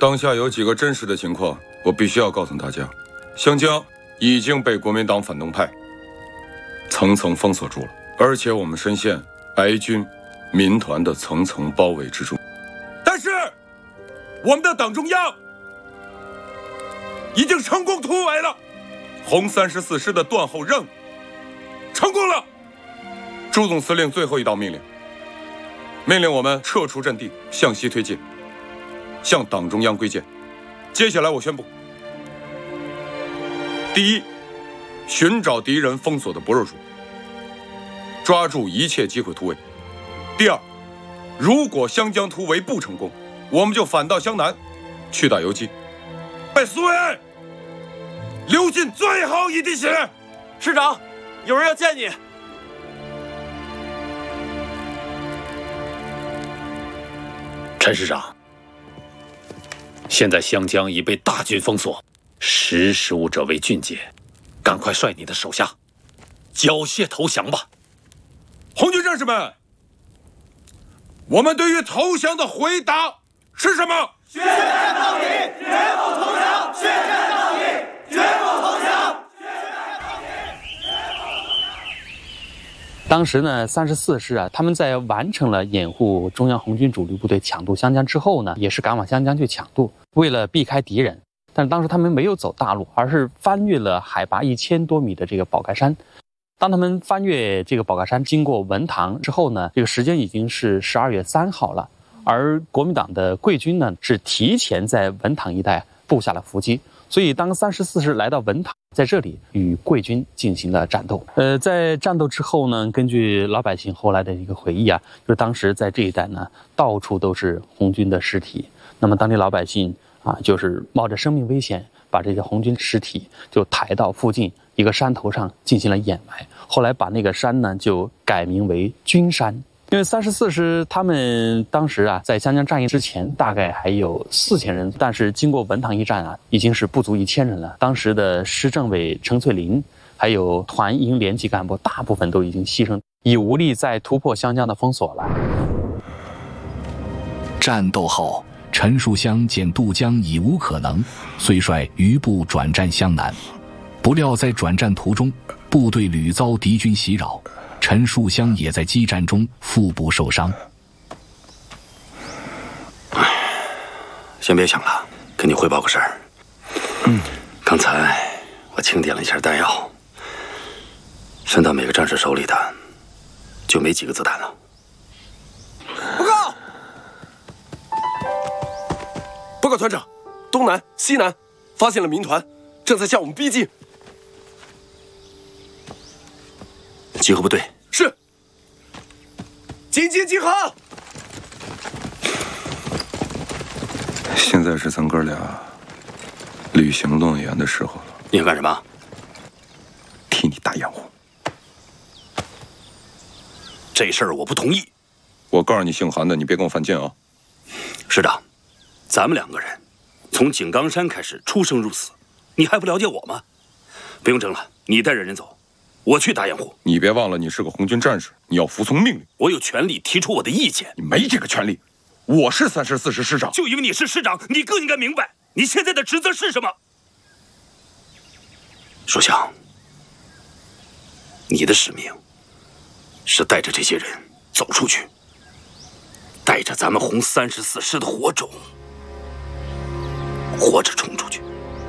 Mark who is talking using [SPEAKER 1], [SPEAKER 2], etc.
[SPEAKER 1] 当下有几个真实的情况，我必须要告诉大家：湘江已经被国民党反动派层层封锁住了，而且我们深陷白军、民团的层层包围之中。但是，我们的党中央已经成功突围了，红34师的断后任务成功了。朱总司令最后一道命令，命令我们撤出阵地，向西推进，向党中央归建。接下来我宣布：第一，寻找敌人封锁的薄弱处，抓住一切机会突围；第二，如果湘江突围不成功，我们就反到湘南，去打游击，为苏维埃流尽最后一滴血。
[SPEAKER 2] 师长，有人要见你。
[SPEAKER 3] 陈师长，现在湘江已被大军封锁，识时务者为俊杰，赶快率你的手下缴械投降吧。
[SPEAKER 1] 红军战士们，我们对于投降的回答是什么？
[SPEAKER 4] 血战到底，绝不投降！血战到底，绝不投降！
[SPEAKER 5] 当时呢，34师啊，他们在完成了掩护中央红军主力部队抢渡湘江之后呢，也是赶往湘江去抢渡，为了避开敌人。但是当时他们没有走大路，而是翻越了海拔1000多米的这个宝盖山。当他们翻越这个宝盖山，经过文塘之后呢，这个时间已经是12月3号了。而国民党的桂军呢，是提前在文塘一带布下了伏击，所以当34师来到文塘，在这里与桂军进行了战斗。在战斗之后呢，根据老百姓后来的一个回忆啊，就是当时在这一带呢，到处都是红军的尸体。那么当地老百姓啊，就是冒着生命危险，把这些红军尸体就抬到附近一个山头上进行了掩埋。后来把那个山呢，就改名为军山。因为34师他们当时啊，在湘江战役之前大概还有4000人，但是经过文塘一战啊，已经是不足1000人了。当时的师政委程翠林，还有团营连级干部，大部分都已经牺牲，已无力再突破湘江的封锁了。
[SPEAKER 6] 战斗后，陈树湘见渡江已无可能，遂率余部转战湘南。不料在转战途中，部队屡遭敌军袭扰。陈树湘也在激战中腹部受伤。
[SPEAKER 7] 先别想了，跟你汇报个事儿。刚才我清点了一下弹药，伸到每个战士手里的就没几个子弹了。
[SPEAKER 2] 报告！报告团长，东南、西南发现了民团，正在向我们逼近。
[SPEAKER 7] 集合部队。
[SPEAKER 2] 是。紧急集合！
[SPEAKER 1] 现在是咱哥俩履行诺言的时候了。
[SPEAKER 7] 你要干什么？
[SPEAKER 1] 替你打掩护。
[SPEAKER 7] 这事儿我不同意。
[SPEAKER 1] 我告诉你，姓韩的，你别跟我犯贱啊！
[SPEAKER 7] 师长，咱们2个人从井冈山开始出生入死，你还不了解我吗？不用争了，你带着人走。我去打掩护。
[SPEAKER 1] 你别忘了，你是个红军战士，你要服从命令。
[SPEAKER 7] 我有权利提出我的意见。
[SPEAKER 1] 你没这个权利。我是34师师长。
[SPEAKER 7] 就因为你是师长，你更应该明白你现在的职责是什么。树湘，你的使命是带着这些人走出去，带着咱们红34师的火种，活着冲出去。